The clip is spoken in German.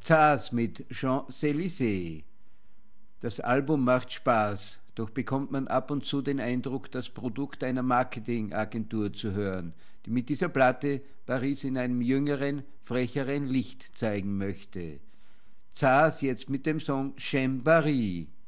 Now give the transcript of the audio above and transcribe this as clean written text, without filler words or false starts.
Zas mit Champs-Élysées. Das Album macht Spaß, doch bekommt man ab und zu den Eindruck, das Produkt einer Marketingagentur zu hören, die mit dieser Platte Paris in einem jüngeren, frecheren Licht zeigen möchte. Zas jetzt mit dem Song J'aime Paris.